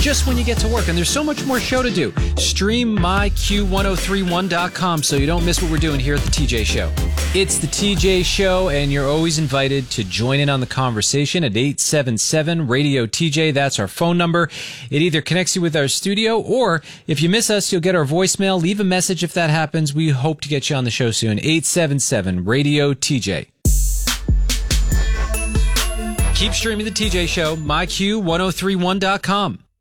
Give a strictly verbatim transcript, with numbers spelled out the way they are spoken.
just when you get to work. And there's so much more show to do. Stream my Q ten thirty-one dot com so you don't miss what we're doing here at the T J Show. It's the T J Show, and you're always invited to join in on the conversation at eight seven seven radio T J. That's our phone number. It either connects you with our studio, or if you miss us, you'll get our voicemail. Leave a message if that happens. We hope to get you on the show soon. eight seven seven radio T J. Keep streaming the T J Show, my Q ten thirty-one dot com.